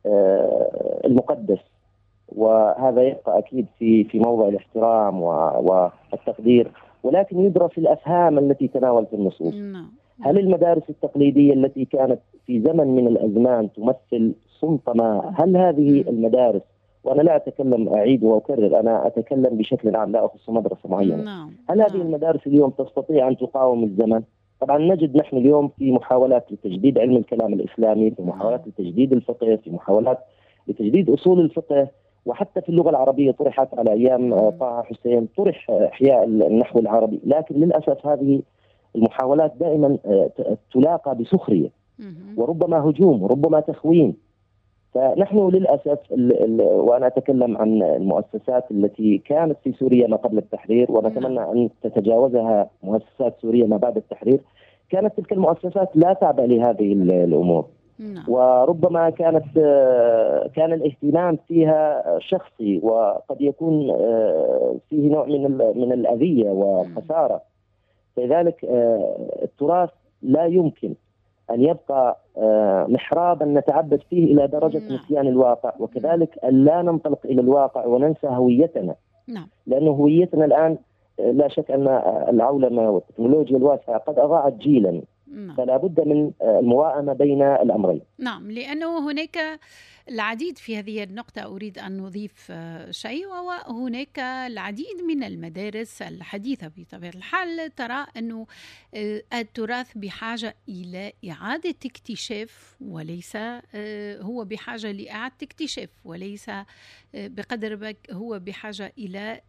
المقدس، وهذا يبقى أكيد في موضع الاحترام والتقدير، ولكن يدرس الأفهام التي تناولت النصوص. هل المدارس التقليدية التي كانت في زمن من الأزمان تمثل صمت ما، هل هذه المدارس، وأنا لا أتكلم أعيد وأكرر، أنا أتكلم بشكل عام لا أخص مدرسة معينة، هل هذه المدارس اليوم تستطيع أن تقاوم الزمن؟ طبعا نجد نحن اليوم في محاولات لتجديد علم الكلام الإسلامي، في محاولات لتجديد الفقه، في محاولات لتجديد أصول الفقه، وحتى في اللغة العربية طرحت على أيام طه حسين، طرح إحياء النحو العربي، لكن للأسف هذه المحاولات دائما تلاقى بسخرية وربما هجوم وربما تخوين. فنحن للأسف وأنا أتكلم عن المؤسسات التي كانت في سوريا ما قبل التحرير، ونتمنى أن تتجاوزها مؤسسات سوريا ما بعد التحرير، كانت تلك المؤسسات لا تعبأ لهذه الأمور، وربما كان الاهتمام فيها شخصي، وقد يكون فيه نوع من الأذية والخسارة. لذلك التراث لا يمكن أن يبقى محرابا نتعبد فيه إلى درجة نسيان الواقع، وكذلك أن لا ننطلق إلى الواقع وننسى هويتنا. لأن هويتنا الآن لا شك أن العولمة والتكنولوجيا الواسعة قد أضاعت جيلا، فلا بد من المواءمة بين الأمرين. نعم، لأنه هناك العديد في هذه النقطة أريد أن نضيف شيء، وهناك العديد من المدارس الحديثة بطبيعة الحال ترى أنه التراث بحاجة إلى إعادة اكتشاف، وليس هو بحاجة لإعادة اكتشاف، وليس بقدر هو بحاجة إلى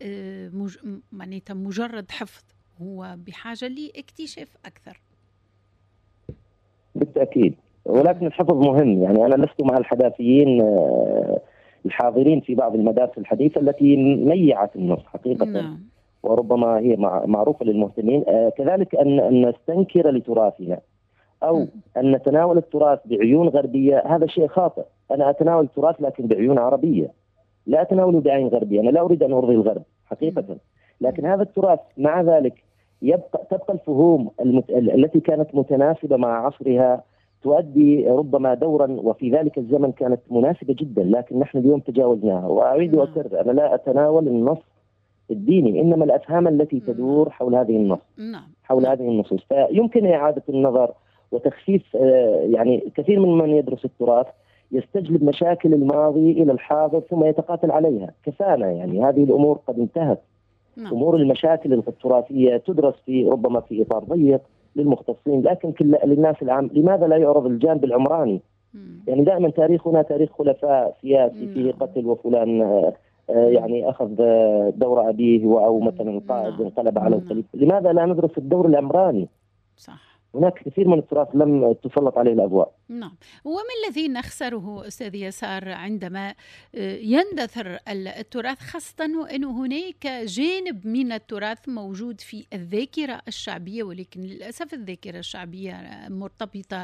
مجرد حفظ، هو بحاجة لاكتشاف أكثر. بالتأكيد، ولكن الحفظ مهم. يعني أنا لست مع الحداثيين الحاضرين في بعض المدارس الحديثة التي ميعت النص حقيقة، وربما هي معروفة للمهتمين. كذلك أن نستنكر لتراثنا أو أن نتناول التراث بعيون غربية، هذا شيء خاطئ. أنا أتناول التراث لكن بعيون عربية، لا أتناوله بعين غربية. أنا لا أريد أن أرضي الغرب حقيقة، لكن هذا التراث مع ذلك تبقى الفهوم التي كانت متناسبة مع عصرها تؤدي ربما دورا، وفي ذلك الزمن كانت مناسبة جدا، لكن نحن اليوم تجاوزناها. وأعيد وأكرر، أنا لا أتناول النص الديني، إنما الأفهام التي تدور حول هذه النص، حول هذه النصوص. فيمكن إعادة النظر وتخفيف. يعني كثير من يدرس التراث يستجلب مشاكل الماضي إلى الحاضر ثم يتقاتل عليها. كفانا، يعني هذه الأمور قد انتهت. أمور المشاكل التراثية تدرس ربما في إطار ضيق للمختصين، لكن للناس العام. لماذا لا يعرض الجانب العمراني؟ يعني دائما تاريخنا تاريخ خلفاء سياسي فيه قتل وفلان يعني أخذ دور أبيه، أو مثلا قائد انقلب على الخليفة. لماذا لا ندرس الدور العمراني؟ صح. هناك كثير من التراث لم تسلط عليه الأضواء. نعم. وما الذي نخسره أستاذ يسار عندما يندثر التراث، خاصة أنه هناك جانب من التراث موجود في الذاكرة الشعبية، ولكن للأسف الذاكرة الشعبية مرتبطة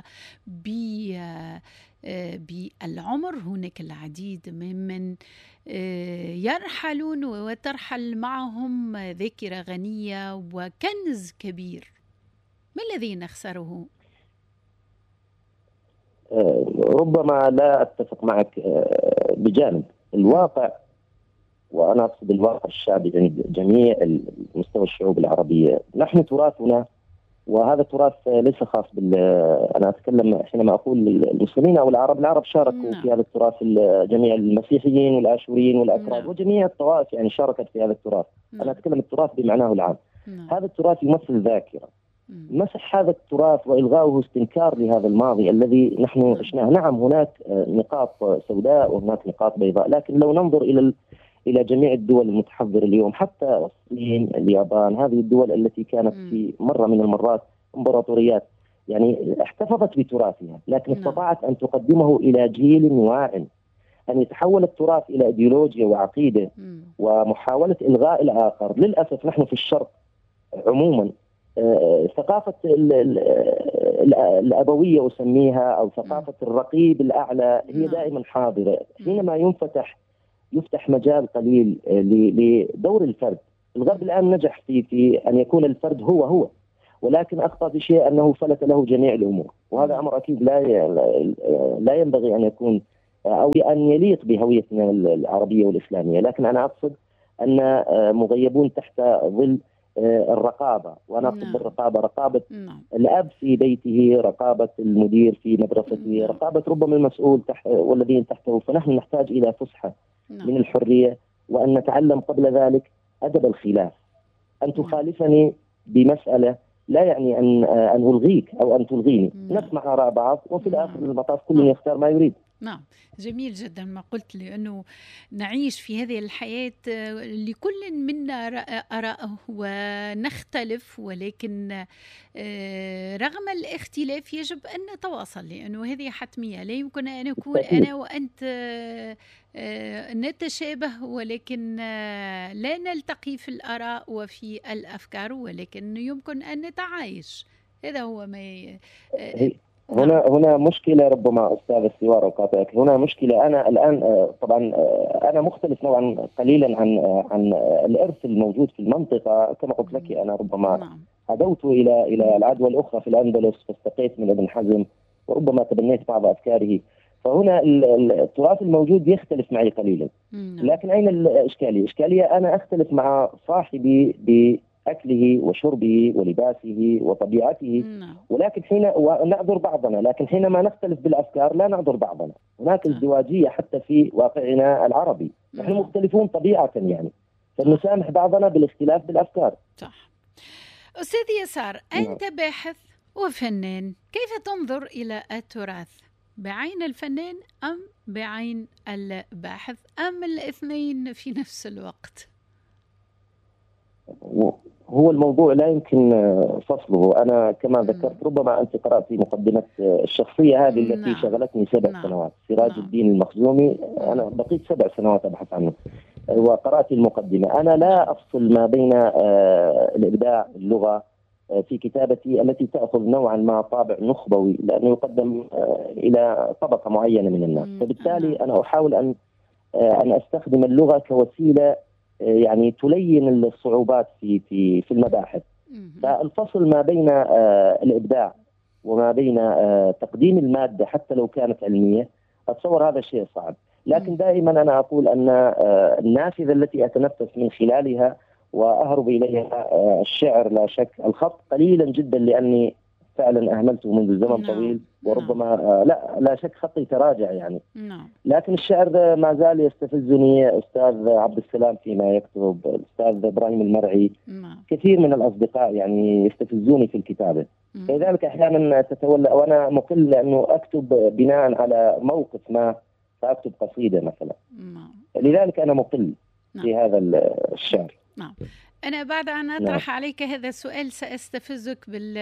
بالعمر. هناك العديد ممن يرحلون وترحل معهم ذاكرة غنية وكنز كبير. ما الذي نخسره؟ ربما لا أتفق معك بجانب الواقع، وأنا أقصد الواقع الشعبي، يعني جميع مستوى الشعوب العربية. نحن تراثنا، وهذا التراث ليس خاص أنا أتكلم حينما أقول المسلمين أو العرب شاركوا في هذا التراث، جميع المسيحيين والآشوريين والأكراد وجميع الطوائف يعني شاركت في هذا التراث. أنا أتكلم التراث بمعناه العام. هذا التراث يمثل ذاكرة. مسح هذا التراث وإلغاؤه استنكار لهذا الماضي الذي نحن عشناه. نعم، هناك نقاط سوداء وهناك نقاط بيضاء، لكن لو ننظر إلى جميع الدول المتحضرة اليوم، حتى الصين، اليابان، هذه الدول التي كانت في مرة من المرات إمبراطوريات، يعني احتفظت بتراثها، لكن استطاعت أن تقدمه إلى جيل واع. أن يتحول التراث إلى إيديولوجيا وعقيدة ومحاولة إلغاء الآخر. للأسف نحن في الشرق عموما ثقافة الأبوية أسميها، أو ثقافة الرقيب الأعلى، هي دائما حاضرة. حينما يفتح مجال قليل لدور الفرد. الغرب الآن نجح في أن يكون الفرد هو، ولكن أخطأ في شيء أنه فلت له جميع الأمور، وهذا أمر أكيد لا ينبغي أن يكون أو أن يليق بهويتنا العربية والإسلامية. لكن أنا أقصد أن مغيبون تحت ظل الرقابة، وأنا أقصد بالرقابة رقابة الأب في بيته، رقابة المدير في مدرسته، رقابة ربما المسؤول والذين تحته. فنحن نحتاج إلى فسحة من الحرية، وأن نتعلم قبل ذلك أدب الخلاف. أن تخالفني بمسألة لا يعني أن ألغيك أو أن تلغيني. نسمع آراء بعض، وفي الآخر المطاف كل يختار ما يريد. نعم، جميل جدا ما قلت، لأنه نعيش في هذه الحياة لكل منا آراءه ونختلف، ولكن رغم الاختلاف يجب أن نتواصل، لأنه هذه حتمية. لا يمكن أن أكون أنا وأنت نتشابه ولكن لا نلتقي في الآراء وفي الأفكار، ولكن يمكن أن نتعايش. هذا هو ما هنا مشكلة. ربما أستاذ السوار وقاطعك، هنا مشكلة. أنا الآن طبعا أنا مختلف نوعا قليلا عن الإرث الموجود في المنطقة. كما قلت لك، أنا ربما عدوت إلى العدوى الأخرى في الأندلس، فاستقيت من ابن حزم وربما تبنيت بعض أفكاره. فهنا التراث الموجود يختلف معي قليلا. لكن أين الإشكالية؟ إشكالية أنا أختلف مع صاحبي بأكله وشربه ولباسه وطبيعته، ولكن نعذر بعضنا. لكن حينما نختلف بالأفكار لا نعذر بعضنا. هناك ازدواجية حتى في واقعنا العربي، نحن مختلفون طبيعة يعني، فنسامح بعضنا بالاختلاف بالأفكار. صح. أستاذ يسار، أنت باحث وفنان، كيف تنظر إلى التراث؟ بعين الفنان أم بعين الباحث أم الاثنين في نفس الوقت؟ هو الموضوع لا يمكن فصله. أنا كما ذكرت، ربما أنت قرأت في مقدمة الشخصية هذه التي شغلتني 7 سنوات، سراج الدين المخزومي. أنا بقيت 7 سنوات أبحث عنه، وقرأت المقدمة. أنا لا أفصل ما بين الإبداع، اللغة في كتابتي التي تأخذ نوعا ما طابع نخبوي، لأنه يقدم إلى طبقة معينة من الناس. فبالتالي أنا أحاول أن أستخدم اللغة كوسيلة يعني تلين الصعوبات في المباحث. فالفصل ما بين الإبداع وما بين تقديم المادة حتى لو كانت علمية، أتصور هذا الشيء صعب. لكن دائما أنا أقول أن النافذة التي أتنفس من خلالها وأهرب إليها الشعر لا شك. الخط قليلا جدا لأني فعلا أهملته منذ زمن طويل، وربما لا شك خطي تراجع يعني. لكن الشعر ما زال يستفزني. أستاذ عبد السلام فيما يكتب، الأستاذ إبراهيم المرعي، كثير من الأصدقاء يعني يستفزوني في الكتابة. لذلك أحيانا تتولى، وأنا مقل لأنه أكتب بناء على موقف ما، فأكتب قصيدة مثلا. لذلك أنا مقل في هذا الشعر. نعم. أنا بعد أن أطرح عليك هذا السؤال سأستفزك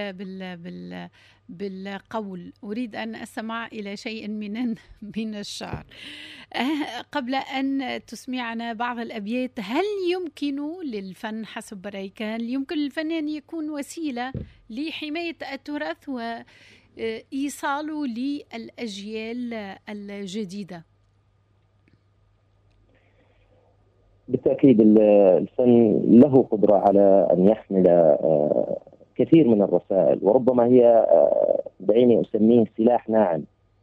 بالقول. أريد أن أستمع إلى شيء من الشعر. قبل أن تسمعنا بعض الأبيات، هل يمكن للفن حسب رأيك، هل يمكن للفن أن يكون وسيلة لحماية التراث وإيصاله للأجيال الجديدة؟ بالتأكيد الفن له قدرة على أن يحمل كثير من الرسائل، وربما هي دعيني أسميه سلاح ناعم.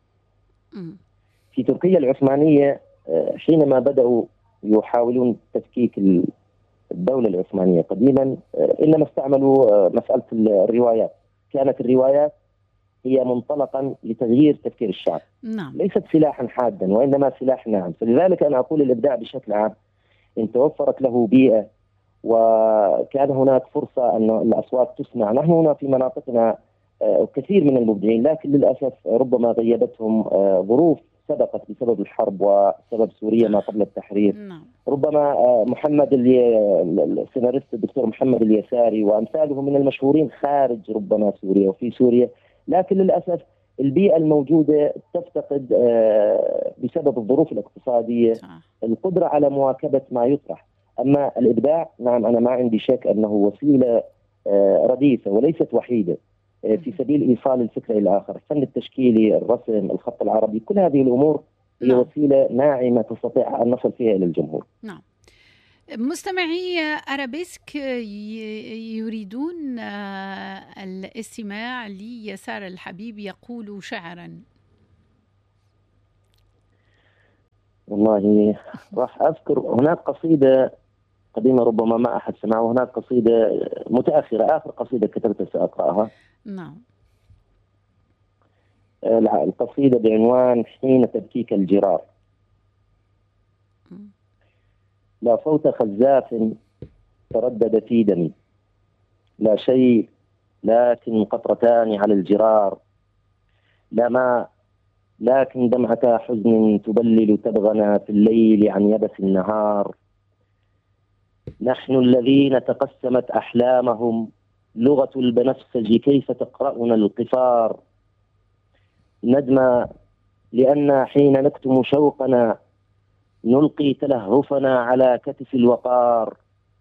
في تركيا العثمانية حينما بدأوا يحاولون تفكيك الدولة العثمانية قديما، إنما استعملوا مسألة الروايات. كانت الروايات هي منطلقا لتغيير تفكير الشعب. ليست سلاحا حادا، وإنما سلاح ناعم. فلذلك أنا أقول الإبداع بشكل عام إن توفرت له بيئة وكان هناك فرصة أن الأصوات تسمع. نحن هنا في مناطقنا كثير من المبدعين، لكن للأسف ربما غيبتهم ظروف سبقت بسبب الحرب وسبب سوريا ما قبل التحرير. ربما محمد السيناريست الدكتور محمد اليساري وأمثاله من المشهورين خارج ربما سوريا وفي سوريا، لكن للأسف البيئة الموجودة تفتقد بسبب الظروف الاقتصادية القدرة على مواكبة ما يطرح. أما الإبداع، نعم أنا ما عندي شك أنه وسيلة رديفة وليست وحيدة في سبيل إيصال الفكرة إلى الآخر. الفن التشكيلي، الرسم، الخط العربي، كل هذه الأمور هي وسيلة ناعمة تستطيع أن نصل فيها إلى الجمهور. نعم. مستمعي أرابيسك يريدون الاستماع ليسار الحبيب يقول شعرا. والله راح أذكر هناك قصيدة قديمة ربما ما أحد سمعها، وهناك قصيدة متأخرة آخر قصيدة كتبتها سأقرأها. نعم. القصيدة بعنوان حين تبكيك الجرار. لا صوت خزاف تردد في دمي، لا شيء لكن قطرتان على الجرار، لا ماء لكن دمعة حزن تبلل تبغنا في الليل عن يبس النهار. نحن الذين تقسمت أحلامهم لغة البنفسج كيف تقرأنا القفار. ندمى لأن حين نكتم شوقنا نلقي تلهفنا على كتف الوقار.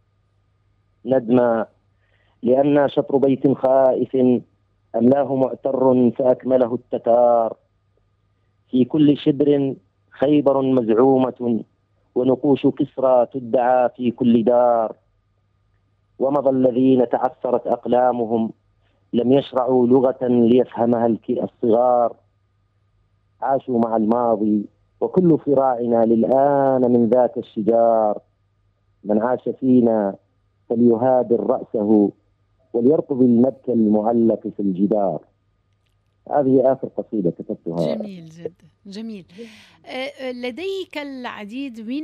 ندمى لأن شطر بيت خائف أملاه معتر فأكمله التتار. في كل شبر خيبر مزعومة ونقوش كسرى تدعى في كل دار. ومضى الذين تعثرت أقلامهم لم يشرعوا لغة ليفهمها الصغار. عاشوا مع الماضي وكل صراعنا للآن من ذاك الشجار. من عاش فينا فليهادر رأسه وليرقب المبكى المعلق في الجدار. هذه آخر قصيدة كتبتها. جميل جدا، جميل. لديك العديد من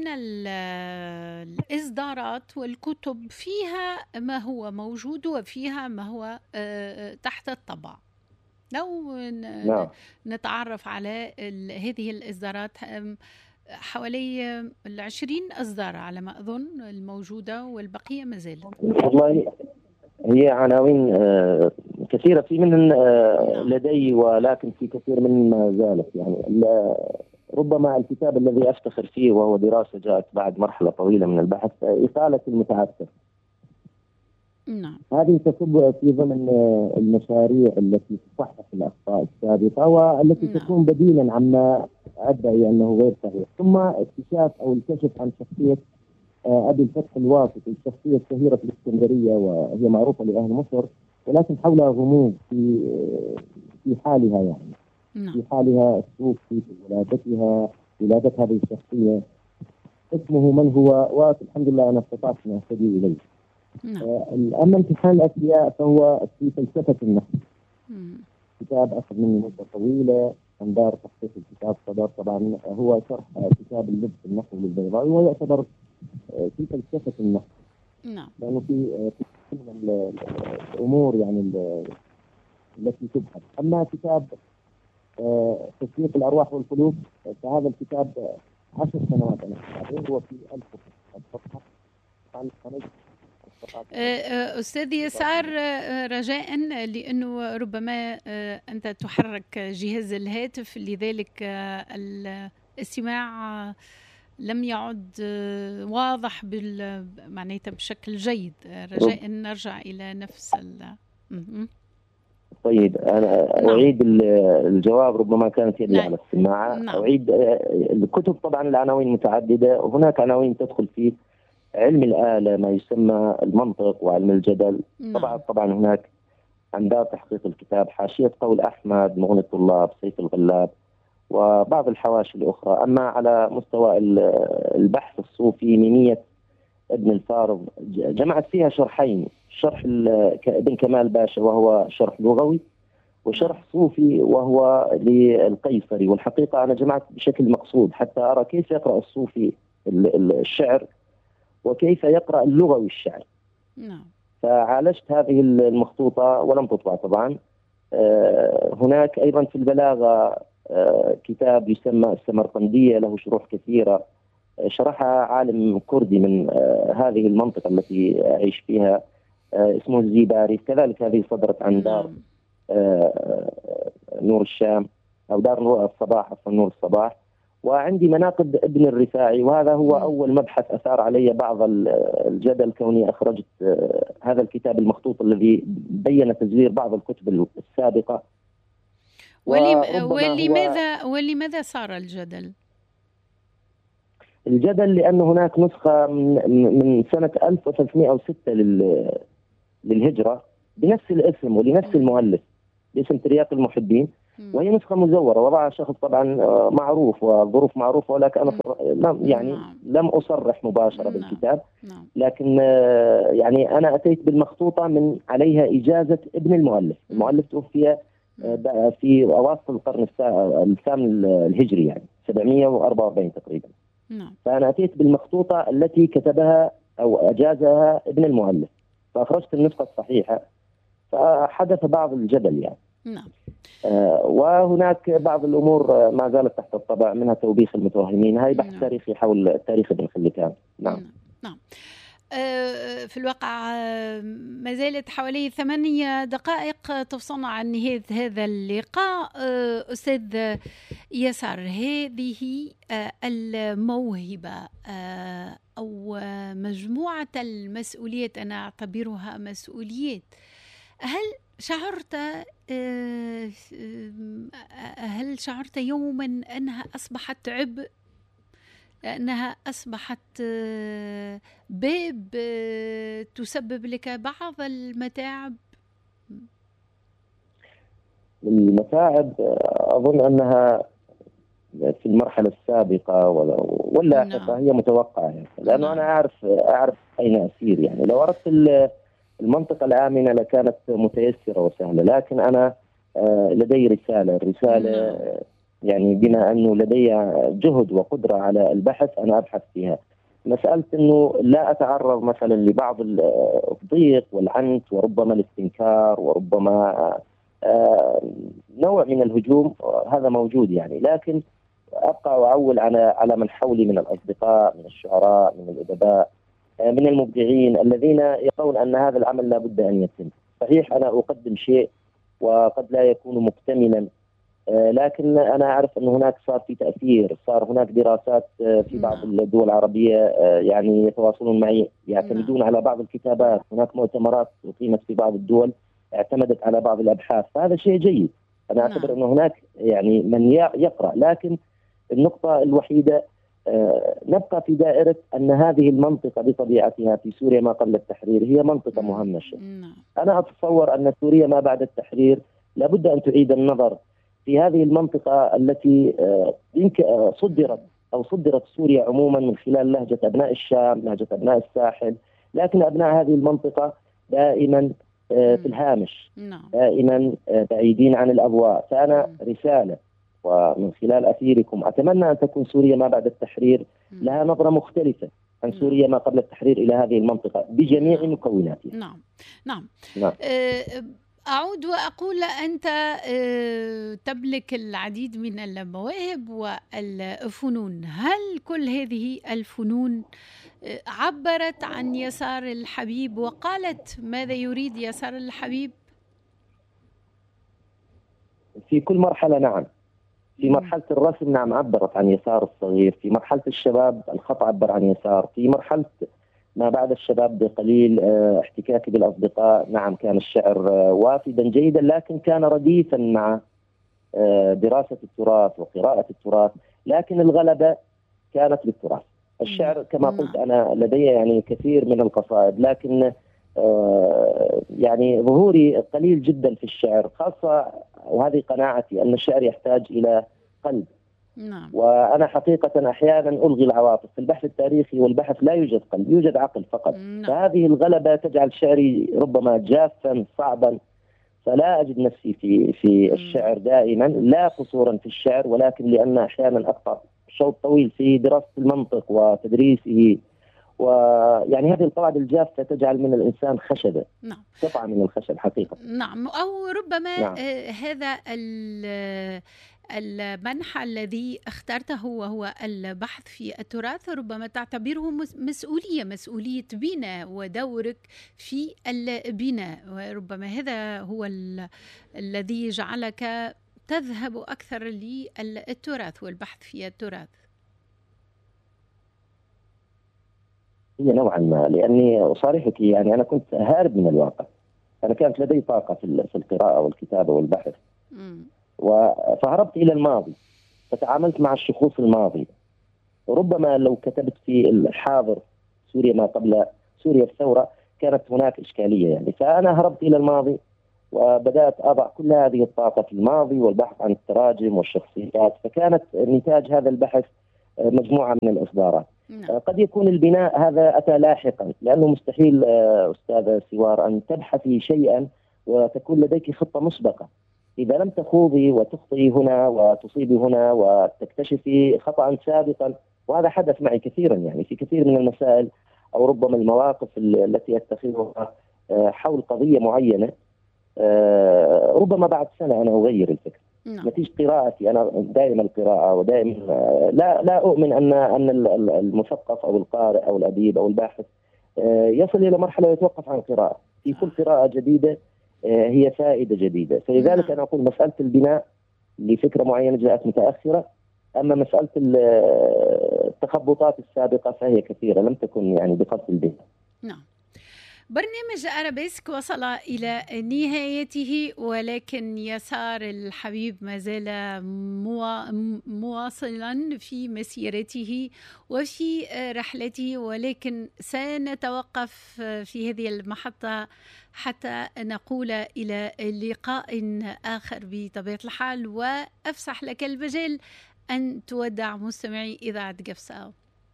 الإصدارات والكتب فيها ما هو موجود وفيها ما هو تحت الطبع. لو نتعرف على هذه الإصدارات، حوالي 20 إصدار على ما أظن الموجودة، والبقية ما زالت. والله هي عناوين كثيرة، في منهن لدي، ولكن في كثير منهن ما زالت. يعني ربما الكتاب الذي أفتخر فيه وهو دراسة جاءت بعد مرحلة طويلة من البحث، إطالة المتعسف. نعم. هذه تصب في ضمن المشاريع التي تصحح الأخطاء السابقة والتي تكون بديلا عما أدعي أنه غير صحيح. ثم اكتشاف أو الكشف عن شخصية أبي الفتح الواسطي، الشخصية الشهيرة في الإسكندرية وهي معروفة لأهل مصر، ولكن حولها غموض في حالها، يعني في حالها الصوفي، في ولادة هذه الشخصية، اسمه من هو، والحمد لله أنا استطعت أن أهتدي إليه. أما امتحان الأشياء فهو في فلسفة النحو. كتاب أخذ مني مدة طويلة، عن دار تحقيق الكتاب صدر. طبعا هو شرح كتاب اللبس النحو للبيضاوي، ويعتبر في فلسفة النحو. نعم. لأنه في من الأمور يعني التي تبحث. أما كتاب تسويق الأرواح والقلوب فهذا الكتاب 10 سنوات أنا أعتقد، هو في 1000 صفحة. أستاذ يسار، رجاء لأنه ربما أنت تحرك جهاز الهاتف، لذلك الاستماع لم يعد واضح معناتها بشكل جيد. رجاء نرجع إلى نفس طيب أنا أعيد الجواب، ربما كانت يدي على السماعة. أعيد الكتب. طبعا العناوين متعددة، وهناك عناوين تدخل في علم الآلة، ما يسمى المنطق وعلم الجدل. طبعا هناك عن دار تحقيق الكتاب حاشية قول أحمد، مغني الطلاب، سيف الغلاب، وبعض الحواشي الأخرى. أما على مستوى البحث الصوفي، ميمية ابن الفارض جمعت فيها شرحين، شرح ابن كمال باشا وهو شرح لغوي، وشرح صوفي وهو للقيصري. والحقيقة أنا جمعت بشكل مقصود حتى أرى كيف يقرأ الصوفي الشعر وكيف يقرأ اللغوي الشعر. فعالجت هذه المخطوطة ولم تطبع طبعا. هناك أيضا في البلاغة كتاب يسمى السمرقندية، له شروح كثيرة، شرحها عالم كردي من هذه المنطقة التي أعيش فيها، اسمه الزيباري. كذلك هذه صدرت عن دار نور الشام، أو دار نور الصباح، نور الصباح. وعندي مناقب ابن الرفاعي، وهذا هو أول مبحث أثار علي بعض الجدل، كوني أخرجت هذا الكتاب المخطوط الذي بين تزوير بعض الكتب السابقة. ولماذا صار الجدل؟ الجدل لأن هناك نسخة من سنة 1306 للهجرة بنفس الاسم ولنفس المؤلف، باسم ترياق المحبين، وهي نسخة مزورة وضعها شخص طبعا معروف والظروف معروفة، ولكن أنا لم أصرح مباشرة بالكتاب، لكن يعني أنا أتيت بالمخطوطة من عليها إجازة ابن المؤلف. المؤلف توفي في أواسط القرن الثامن الهجري، يعني 744 تقريبا. فأنا أتيت بالمخطوطة التي كتبها أو أجازها ابن المؤلف، فأخرجت النسخة الصحيحة، فحدث بعض الجدل يعني. وهناك بعض الأمور ما زالت تحت الطبع، منها توبيخ المتوهمين. هاي بحث تاريخي حول تاريخ ابن خلكان. نعم. في الواقع ما زالت حوالي 8 دقائق تفصلنا عن نهاية هذا اللقاء. أستاذ يسار، هذه الموهبة أو مجموعة المسؤوليات، أنا أعتبرها مسؤوليات، هل شعرت يوما أنها أصبحت عبء، أنها أصبحت باب تسبب لك بعض المتاعب؟ أظن أنها في المرحلة السابقة واللاحقة هي متوقعة، لأنه أنا أعرف أين أسير. يعني لو أردت المنطقة الآمنة لكانت متيسرة وسهلة، لكن أنا لدي الرسالة يعني بما أنه لدي جهد وقدرة على البحث أنا أبحث فيها. مسألة أنه لا أتعرض مثلا لبعض الضيق والعنت وربما الاستنكار وربما نوع من الهجوم، هذا موجود يعني، لكن أبقى وأعول على من حولي من الأصدقاء، من الشعراء، من الأدباء، من المبدعين الذين يرون أن هذا العمل لا بد أن يتم. صحيح أنا أقدم شيء وقد لا يكون مكتملا، لكن أنا أعرف أن هناك صار في تأثير، صار هناك دراسات في بعض الدول العربية يعني يتواصلون معي، يعتمدون على بعض الكتابات، هناك مؤتمرات أقيمت في بعض الدول اعتمدت على بعض الأبحاث، فهذا شيء جيد. أنا أعتبر أن هناك يعني من يقرأ، لكن النقطة الوحيدة نبقى في دائرة أن هذه المنطقة بطبيعتها في سوريا ما قبل التحرير هي منطقة مهمشة. أنا أتصور أن سوريا ما بعد التحرير لابد أن تعيد النظر في هذه المنطقة التي صدرت سوريا عموما من خلال لهجة أبناء الشام، لهجة أبناء الساحل، لكن أبناء هذه المنطقة دائما في الهامش، دائما بعيدين عن الأضواء. فأنا رسالة ومن خلال أثيركم أتمنى أن تكون سوريا ما بعد التحرير لها نظرة مختلفة عن سوريا ما قبل التحرير إلى هذه المنطقة بجميع مكوناتها. نعم. أعود وأقول أنت تملك العديد من المواهب والفنون، هل كل هذه الفنون عبرت عن يسار الحبيب وقالت ماذا يريد يسار الحبيب؟ في كل مرحلة نعم. في مرحلة الرسم نعم عبرت عن يسار الصغير، في مرحلة الشباب الخط عبر عن يسار، في مرحلة ما بعد الشباب بقليل احتكاكي بالأصدقاء نعم كان الشعر وافدا جيدا، لكن كان رديفا مع دراسة التراث وقراءة التراث، لكن الغلبة كانت للتراث. الشعر كما قلت أنا لدي يعني كثير من القصائد، لكن يعني ظهوري قليل جدا في الشعر، خاصة وهذه قناعتي أن الشعر يحتاج إلى قلب. وأنا حقيقة أحيانا ألغي العواطف في البحث التاريخي، والبحث لا يوجد قلب، يوجد عقل فقط. فهذه الغلبة تجعل شعري ربما جافا صعبا، فلا أجد نفسي في الشعر دائما، لا قصورا في الشعر، ولكن لأن أحيانا أقطع شوط طويل في دراسة المنطق وتدريسه، ويعني هذه القواعد الجافة تجعل من الإنسان خشبة، قطعة من الخشب حقيقة. نعم، أو ربما هذا المنحى الذي اخترته وهو البحث في التراث ربما تعتبره مسؤولية بناء، ودورك في البناء، وربما هذا هو الذي جعلك تذهب أكثر للتراث والبحث في التراث. هي نوعا ما، لأني أصارحك يعني أنا كنت هارب من الواقع، أنا كانت لدي طاقة في القراءة والكتابة والبحث، فهربت إلى الماضي، فتعاملت مع الشخوص الماضي. ربما لو كتبت في الحاضر سوريا ما قبل سوريا الثورة كانت هناك إشكالية يعني، فأنا هربت إلى الماضي وبدأت أضع كل هذه الطاقة في الماضي والبحث عن التراجم والشخصيات، فكانت نتاج هذا البحث مجموعة من الإصدارات. قد يكون البناء هذا أتى لاحقا، لأنه مستحيل أستاذة سوار أن تبحثي شيئا وتكون لديك خطة مسبقة. إذا لم تخوضي وتخطئي هنا وتصيبي هنا وتكتشفي خطأ سابقا، وهذا حدث معي كثيرا يعني في كثير من المسائل أو ربما المواقف التي أتخذها حول قضية معينة، ربما بعد سنة أنا أغير الفكرة. نتيجة قراءتي أنا دائما القراءة، ودائما لا أؤمن أن المثقف أو القارئ أو الأديب أو الباحث يصل إلى مرحلة يتوقف عن القراءة. في كل قراءة جديدة هي فائدة جديدة. فلذلك أنا أقول مسألة البناء لفكرة معينة جاءت متأخرة، أما مسألة التخبطات السابقة فهي كثيرة لم تكن يعني بقصد البناء. نعم. برنامج أرابيسك وصل إلى نهايته، ولكن يسار الحبيب ما زال مواصلا في مسيرته وفي رحلته، ولكن سنتوقف في هذه المحطة حتى نقول إلى لقاء آخر بطبيعة الحال، وأفسح لك المجال أن تودع مستمعي إذاعة قفصة.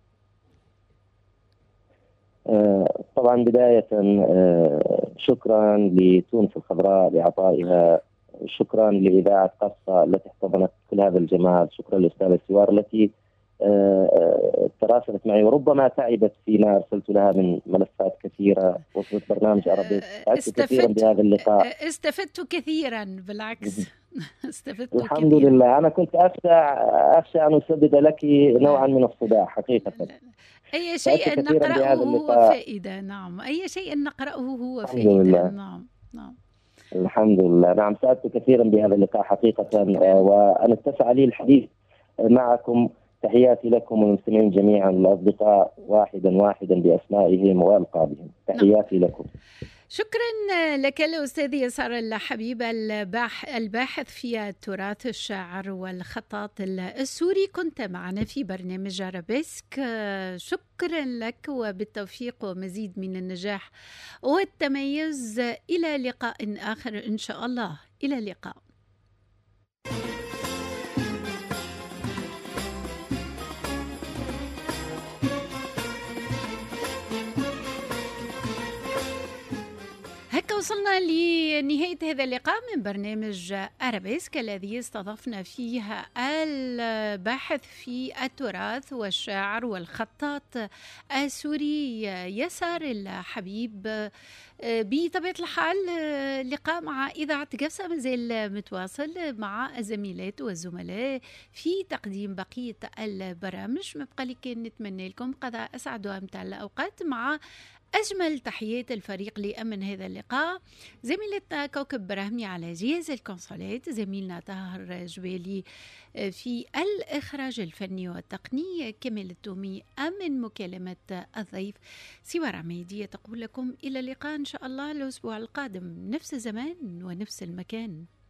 طبعا بداية شكرا لتونس الخضراء لعطائها، شكرا لإذاعة قفصة التي احتضنت كل هذا الجمال، شكرا للأستاذة سوار التي تراسلت معي وربما تعبت فيما أرسلت لها من ملفات كثيرة. وصلت برنامج أرابيسك، استفدت كثيرا بهذا اللقاء، استفدت كثيرا بالعكس. استفدت الحمد كثيرا. لله. أنا كنت أخشى أن أسبب لك نوعا من الصداع حقيقة. أي شيء نقرأه هو فائدة. نعم، أي شيء نقرأه هو فائدة. نعم. الحمد لله. نعم، سعدت كثيرا بهذا اللقاء حقيقة، وأنا اتسع لي الحديث معكم. تحياتي لكم والمستمعين جميعا، الأصدقاء واحدا بأسمائهم وألقابهم، تحياتي لكم. شكرا لك الأستاذ يسار الحبيب، الباحث في تراث الشاعر والخطاط السوري. كنت معنا في برنامج أرابيسك. شكرا لك وبالتوفيق ومزيد من النجاح والتميز. إلى لقاء آخر إن شاء الله. إلى اللقاء. هكا وصلنا لنهاية هذا اللقاء من برنامج أرابيسك الذي استضفنا فيه الباحث في التراث والشاعر والخطاط السوري يسار الحبيب. بطبيعة الحال لقاء مع إذاعة قفصة مازال متواصل مع الزميلات والزملاء في تقديم بقية البرامج. ما بقى لي كان نتمنى لكم قضاء أسعد وأمتع الأوقات مع أجمل تحيات الفريق لأمن هذا اللقاء. زميلتنا كوكب براهمي على جهاز الكونسولات، زميلنا طاهر جبالي في الإخراج الفني والتقني، كمال التومي أمن مكالمة الضيف. سوار عميدية تقول لكم إلى اللقاء إن شاء الله الأسبوع القادم، نفس الزمان ونفس المكان.